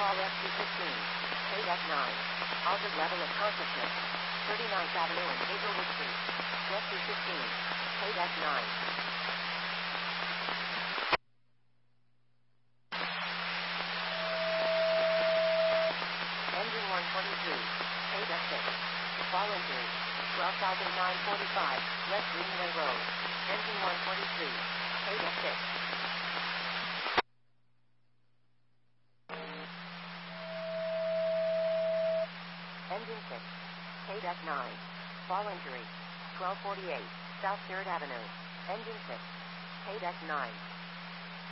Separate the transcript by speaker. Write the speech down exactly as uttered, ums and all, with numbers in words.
Speaker 1: call Rescue fifteen. K nine. Altered level of consciousness. thirty-ninth Avenue and Hazelwood Street. Rescue fifteen. K nine. Engine one twenty-three. K six. Fall injury. twelve thousand nine hundred forty-five. West Greenway Road. Engine one twenty-three. K six. Engine six. K nine. Fall injury. twelve forty-eight. South third Avenue. Engine six. K nine.